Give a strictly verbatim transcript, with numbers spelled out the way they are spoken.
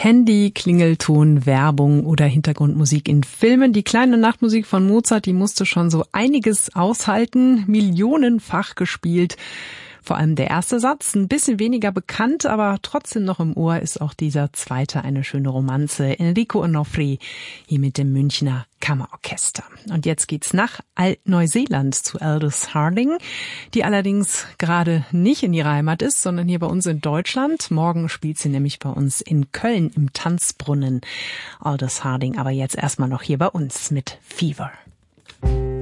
Handy, Klingelton, Werbung oder Hintergrundmusik in Filmen. Die kleine Nachtmusik von Mozart, die musste schon so einiges aushalten, millionenfach gespielt. Vor allem der erste Satz, ein bisschen weniger bekannt, aber trotzdem noch im Ohr ist auch dieser zweite eine schöne Romanze. Enrico Onofri hier mit dem Münchner Kammerorchester. Und jetzt geht's nach Alt-Neuseeland zu Aldous Harding, die allerdings gerade nicht in ihrer Heimat ist, sondern hier bei uns in Deutschland. Morgen spielt sie nämlich bei uns in Köln im Tanzbrunnen. Aldous Harding aber jetzt erstmal noch hier bei uns mit Fever.